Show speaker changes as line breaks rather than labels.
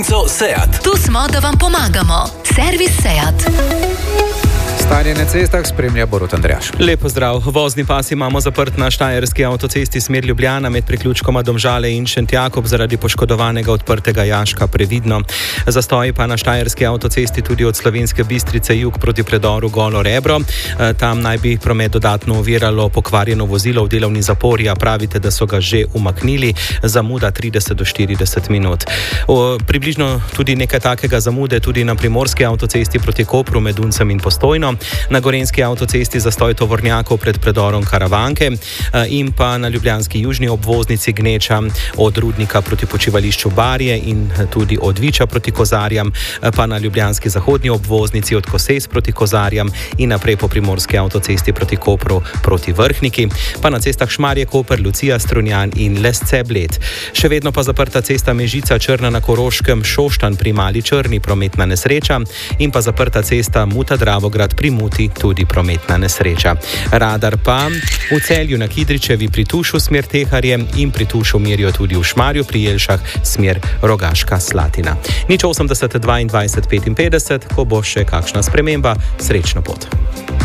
Seat.
Tu smo, da vam pomagamo. Servis Seat.
Stanje na cestah spremlja Borut Andrejaš.
Lep pozdrav. Vozni pas imamo zaprt na štajerski avtocesti smer Ljubljana med priključkoma Domžale in Šentjakob zaradi poškodovanega odprtega jaška, previdno. Zastoji pa na štajerski avtocesti tudi od Slovenske Bistrice jug proti predoru Golo Rebro. Tam naj bi promet dodatno oviralo pokvarjeno vozilo v delovni zapori, a pravite, da so ga že umaknili. Zamuda 30 do 40 minut. Približno tudi nekaj takega zamude tudi na primorski avtocesti proti Kopru med Uncem in Postojno. Na gorenjski avtocesti zastoj tovornjakov pred predorom Karavanke in pa na ljubljanski južni obvoznici Gneča od Rudnika proti počivališču Barje in tudi od Viča proti Kozarjam, pa na ljubljanski zahodni obvoznici od Kosejs proti Kozarjam in naprej po primorski avtocesti proti Kopru proti Vrhniki, pa na cestah Šmarje, Koper, Lucija, Strunjan in Lesce, Bled. Še vedno pa zaprta cesta Mežica Črna na Koroškem, Šoštanj pri Mali Črni, prometna nesreča, in pa zaprta cesta Muta Dravograd pri Muti, tudi prometna nesreča. Radar pa v Celju na Kidričevi pri Tušu smer Teharje in pri Tušu merijo tudi v Šmarju pri Jelšah smer Rogaška Slatina. 080 22 55, ko bo še kakšna sprememba, srečno pot.